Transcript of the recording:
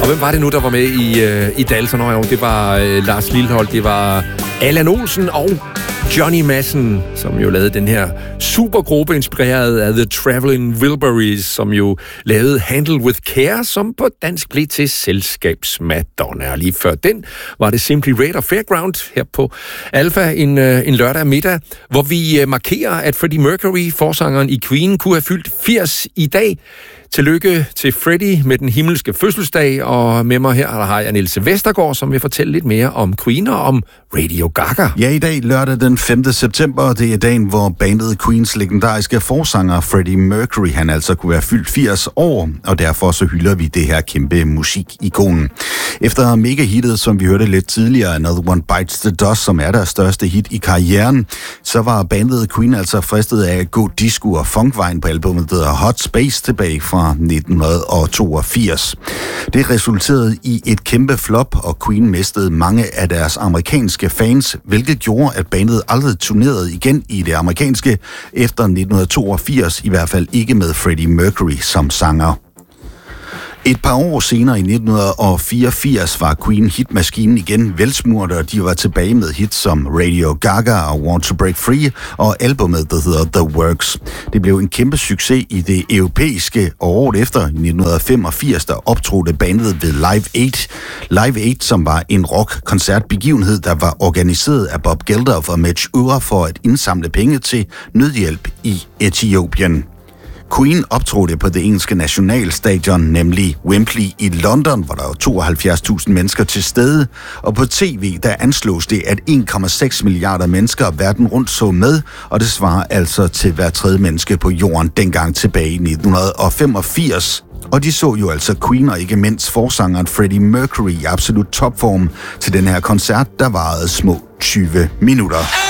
Og hvem var det nu, der var med i Dalton? Det var Lars Lilholt, det var Allan Olsen og Johnny Madsen, som jo lavede den her supergruppe inspireret af The Traveling Wilburys, som jo lavede Handle with Care, som på dansk blev til Selskabsmadonna. Og lige før den var det Simply Red og Fairground her på Alpha en lørdag middag, hvor vi markerer, at Freddie Mercury, forsangeren i Queen, kunne have fyldt 80 i dag. Tillykke til Freddie med den himmelske fødselsdag, og med mig her der har jeg Niels Vestergaard, som vil fortælle lidt mere om Queen og om Radio Gaga. Ja, i dag lørdag den 5. september, det er dagen, hvor bandet Queens legendariske forsanger Freddie Mercury, han altså kunne være fyldt 80 år, og derfor så hylder vi det her kæmpe musikikon. Efter mega-hittet, som vi hørte lidt tidligere, Another One Bites the Dust, som er deres største hit i karrieren, så var bandet Queen altså fristet af at gå disco og funkvejen på albumet, der hedder Hot Space tilbage fra 1982. Det resulterede i et kæmpe flop, og Queen mistede mange af deres amerikanske fans, hvilket gjorde, at bandet aldrig turnerede igen i det amerikanske efter 1982, i hvert fald ikke med Freddie Mercury som sanger. Et par år senere i 1984 var Queen hitmaskinen igen velsmurt, og de var tilbage med hits som Radio Gaga og Want to Break Free og albumet, der hedder The Works. Det blev en kæmpe succes i det europæiske, og året efter, i 1985, der optrådte bandet ved Live 8. Live 8, som var en rock-koncertbegivenhed, der var organiseret af Bob Geldof og Midge Ure for at indsamle penge til nødhjælp i Etiopien. Queen optrådte på det engelske nationalstadion, nemlig Wembley i London, hvor der var 72.000 mennesker til stede, og på tv der anslås det, at 1,6 milliarder mennesker verden rundt så med, og det svarer altså til hver tredje menneske på jorden dengang tilbage i 1985. Og de så jo altså Queen og ikke mindst forsangeren Freddie Mercury i absolut topform til den her koncert, der varede små 20 minutter.